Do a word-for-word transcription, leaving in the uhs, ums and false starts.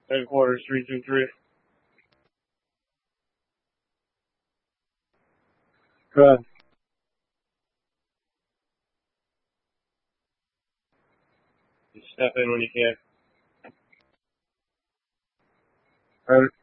Headquarters three two three. Good. Just step in when you can. All right.